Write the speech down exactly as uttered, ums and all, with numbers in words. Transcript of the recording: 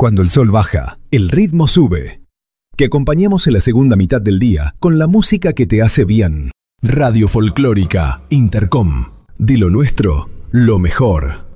Cuando el sol baja, el ritmo sube. Que acompañemos en la segunda mitad del día con la música que te hace bien. Radio Folclórica Intercom. De lo nuestro, lo mejor.